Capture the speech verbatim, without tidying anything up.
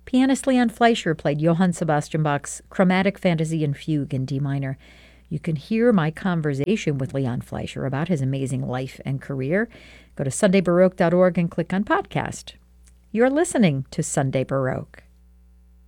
Pianist Leon Fleischer played Johann Sebastian Bach's Chromatic Fantasy and Fugue in D minor. You can hear my conversation with Leon Fleischer about his amazing life and career. Go to sunday baroque dot org and click on podcast. You're listening to Sunday Baroque.